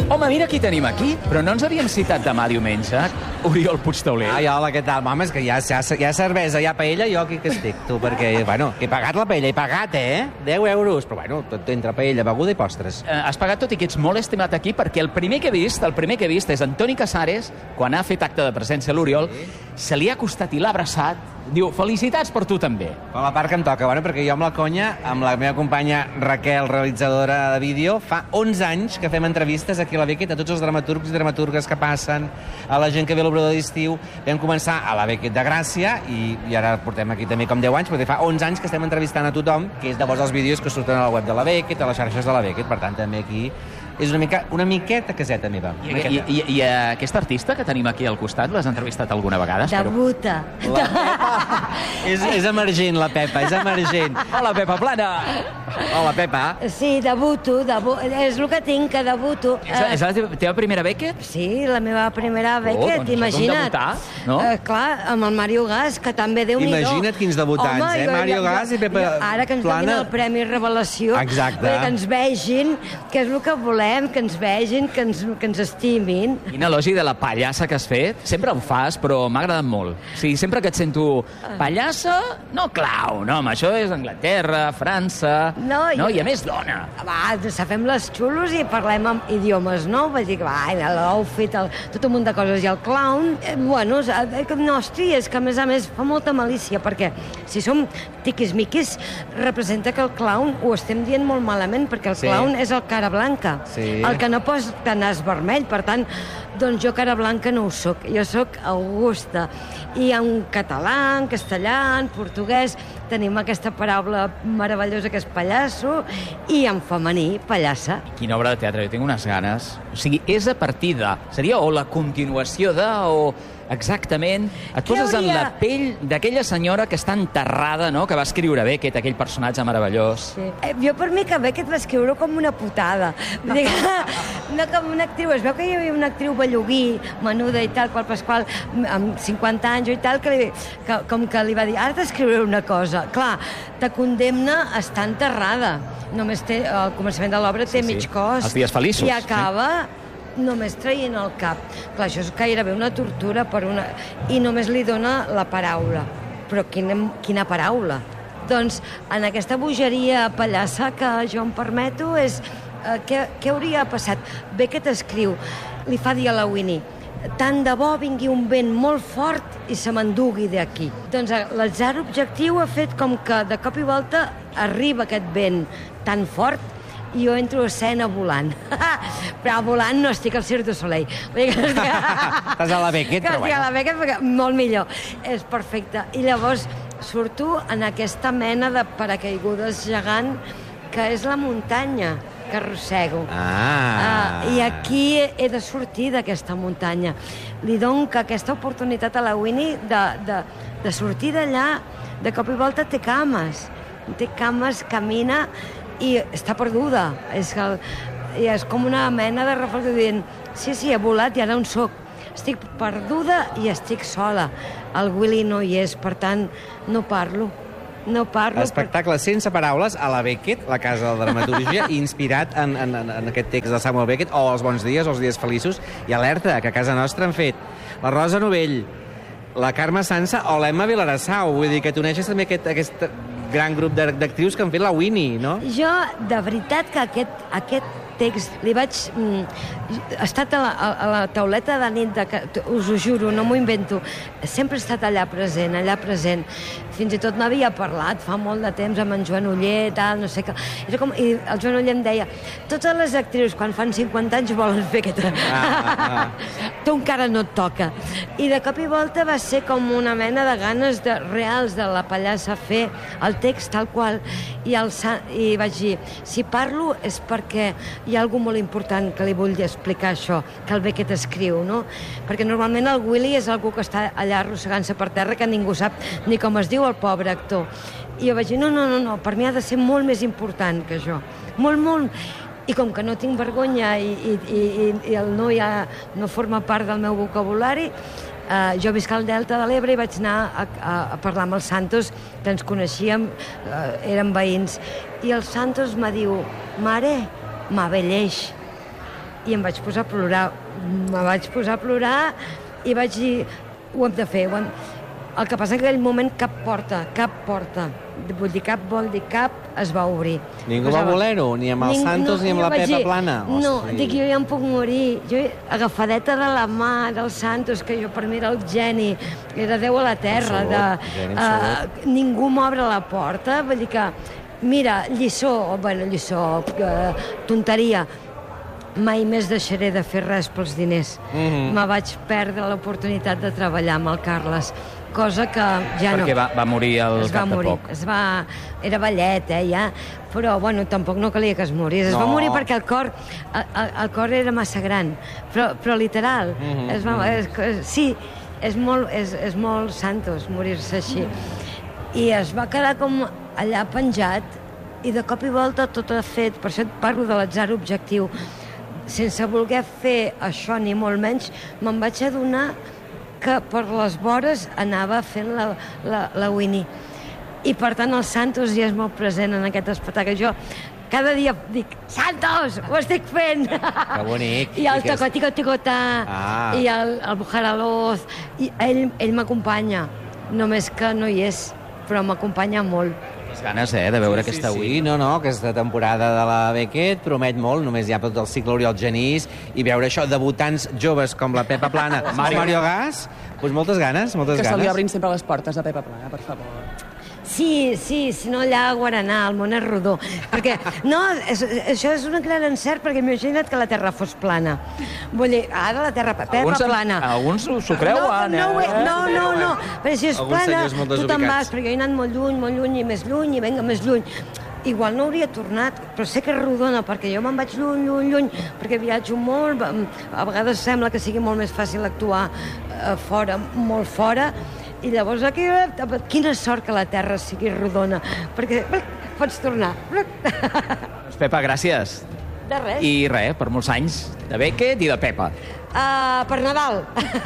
Home, mira qui tenim aquí. Però no ens havíem citat demà diumenge? Oriol Puigtauler. Ai, hola, què tal? Home, és que hi ha cervesa, hi ha paella, jo aquí que estic, tu, perquè, bueno, he pagat la paella, he pagat, 10 euros, però, bueno, tot entre paella, beguda i postres. Has pagat tot i que ets molt estimat aquí, perquè el primer que he vist és Antoni Casares, quan ha fet acte de presència a l'Oriol, se li ha acostat i l'ha abraçat. Diu, felicitats per tu també. Per la part que em toca, bueno, perquè jo amb la conya, amb la meva companya Raquel, realitzadora de vídeo, fa 11 anys que fem entrevistes aquí a la Beckett a tots els dramaturgs i dramaturgues que passen, a la gent que ve a l'obrador d'estiu. Vam començar a la Beckett de Gràcia i ara portem aquí també com 10 anys, perquè fa 11 anys que estem entrevistant a tothom, que és llavors els vídeos que surten a la web de la Beckett, a les xarxes de la Beckett, per tant també aquí és una miqueta caseta meva. I aquesta artista que tenim aquí al costat, l'has entrevistat alguna vegada? Debuta. La Pepa. És emergent, la Pepa, és emergent. Hola, Pepa Plana. Hola, Pepa. Sí, debuto. És el que tinc, que debuto. És la teva primera Beckett? Sí, la meva primera Beckett, doncs imagina't. debutar, no? Clar, amb el Mario Gas, que també, Déu-n'hi-do. Imagina't quins debutants, Mario Gas i Pepa Plana. Ara que ens donin el Premi Revelació. Exacte. Que ens vegin, que és el que volem, que ens vegin, que ens estimin. Quin elogi de la pallassa que has fet. Sempre ho fas, però m'ha agradat molt. O sigui, sempre que et sento pallassa, no clau, no, home, això és Anglaterra, França... No, i a més dona. Va, fem les xulos i parlem amb idiomes, no? Vull dir que va, l'outfit, tot un munt de coses. I el clown, bueno, no, hosti, és que a més fa molta malícia, perquè si som tiquis-miquis, representa que el clown ho estem dient molt malament, perquè el clown és el cara blanca. Sí. El que no posa nas vermell, per tant, doncs jo cara blanca no ho soc, jo soc Augusta. I en català, en castellà, en portuguès, tenim aquesta paraula meravellosa que és pallasso, i en femení, pallassa. Quina obra de teatre, jo tinc unes ganes. O sigui, és a partir de... Seria o la continuació de, o... Exactament. Et poses en la pell d'aquella senyora que està enterrada, no?, que va escriure Beckett, aquell personatge meravellós. Sí. Jo per mi que Beckett va escriure com una putada. No com una actriu. Es veu que hi havia una actriu bellugui, menuda i tal, qual Pasqual, amb 50 anys i tal, com que li va dir, ara t'escriuré una cosa. Clar, te condemna a estar enterrada. Només té, al començament de l'obra té mig cos. Els dies feliços. I acaba... només traient el cap. Clar, això és gairebé una tortura i només li dona la paraula. Però quina paraula? Doncs en aquesta bogeria pallassa que jo em permeto és... Què hauria passat? Beckett escriu, li fa dir a la Winnie, tant de bo vingui un vent molt fort i se m'endugui d'aquí. Doncs l'atzar objectiu ha fet com que de cop i volta arriba aquest vent tan fort i jo entro a escena volant. Però volant no estic al Cirque du Soleil. Estàs a la Beckett, però bueno. Estic a la Beckett perquè molt millor. És perfecte. I llavors surto en aquesta mena de paracaigudes gegant que és la muntanya que arrossego. I aquí he de sortir d'aquesta muntanya. Li dono aquesta oportunitat a la Winnie de sortir d'allà. De cop i volta té cames. Té cames, camina i està perduda. És com una mena de reflexió dient, sí, he volat i ara on soc? Estic perduda i estic sola. El Willy no hi és, per tant, no parlo. Espectacle sense paraules a la Beckett, la casa de la dramaturgia, inspirat en aquest text de Samuel Beckett, o Els bons dies, o Els dies feliços, i alerta, que a casa nostra han fet la Rosa Novell, la Carme Sansa o l'Emma Vilarassau. Vull dir que t'uneixes també aquest gran grup d'actrius que han fet la Winnie, no? Jo, de veritat, que aquest text li vaig... He estat a la tauleta de nit, us ho juro, no m'ho invento. Sempre he estat allà present. Fins i tot n'havia parlat fa molt de temps amb en Joan Oller, tal, no sé què. I el Joan Oller em deia, totes les actrius quan fan 50 anys volen fer aquesta... Tu encara no et toca. I de cop i volta va ser com una mena de ganes reals de la pallassa fer el text tal qual. I vaig dir, si parlo és perquè hi ha alguna molt important que li vull explicar això, que el Beckett escriu, no? Perquè normalment el Willy és algú que està allà arrossegant-se per terra, que ningú sap ni com es diu el pobre actor. I jo vaig dir, no, per mi ha de ser molt més important que això. Molt. I com que no tinc vergonya i el no ja no forma part del meu vocabulari, jo visc al Delta de l'Ebre i vaig anar a parlar amb el Santos, que ens coneixíem, érem veïns. I el Santos me diu, mare, m'abelleix. i em vaig posar a plorar. Me vaig posar a plorar i vaig dir, ho hem de fer. El que passa en aquell moment cap porta, vull dir, cap vol dir cap, es va obrir. Ningú va voler-ho, ni amb els Santos ni amb la Pepa Plana? No, dic, jo ja em puc morir. Jo, agafadeta de la mà del Santos, que jo per mi era el geni, era Déu a la terra. Ningú m'obre la porta, vull dir que, mira, lliçó, tonteria, mai més deixaré de fer res pels diners. Me vaig perdre l'oportunitat de treballar amb el Carles, cosa que ja no... Perquè va morir al cap de poc. Era vellet, ja, però bueno, tampoc no calia que es morís. Es va morir perquè el cor era massa gran, però literal. Sí, és molt Santos morir-se així. I es va quedar com allà penjat i de cop i volta tot ha fet, per això et parlo de l'atzar objectiu, sense voler fer això ni molt menys, me'n vaig adonar que per les vores anava fent la Winnie. I per tant el Santos ja és molt present en aquest espectacle. Jo cada dia dic, Santos, ho estic fent! Que bonic! I el Tocoticoticotà, i el Bujaraloz, i ell m'acompanya, només que no hi és, però m'acompanya molt. Les ganes, de veure aquesta Winnie. Sí, no, aquesta temporada de la Beckett promet molt, només hi ha tot el cicle Oriol Genís, i veure això, debutants joves com la Pepa Plana, Mario Gas, doncs moltes ganes. Que se li obrin sempre les portes a Pepa Plana, per favor. Sí, si no allà a Guaraná, el món és rodó. Perquè, no, això és un gran encert, perquè imagina't que la Terra fos plana. Vull dir, ara la Terra, Pepa plana. Alguns s'ho creuen, No, perquè si és plana, tu te'n vas, perquè jo he anat molt lluny, i més lluny, i venga més lluny. Igual no hauria tornat, però sé que és rodona, perquè jo me'n vaig lluny, perquè viatjo molt, a vegades sembla que sigui molt més fàcil actuar fora, molt fora, i llavors aquí, quina sort que la Terra sigui rodona, perquè pots tornar. Pepa, gràcies. De res. I res, per molts anys de Beckett i de Pepa. Per Nadal.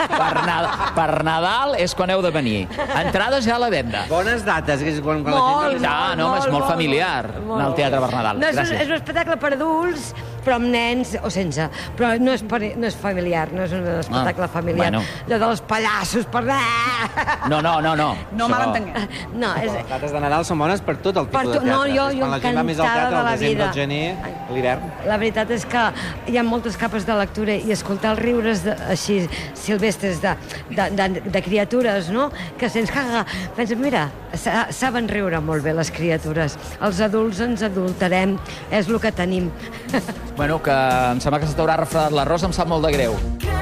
Per Nadal és quan heu de venir. Entrades ja a la venda. Bones dates. És quan és molt familiar anar al Teatre per Nadal. És un espectacle per adults, però amb nens o sense. Però no és familiar, no és un espectacle familiar. Allò dels pallassos, per... No malentenguem. Les dates de Nadal són bones per tot el tipus de teatre. No, jo encantada de la vida. El gener, l'hivern. La veritat és que hi ha moltes capes de lectura i escoltar els riures així silvestres de criatures, no? Que sents que penses, mira, saben riure molt bé les criatures. Els adults ens adultarem, és el que tenim. Bueno, que em sembla que se t'haurà refredat l'arròs, em sap molt de greu.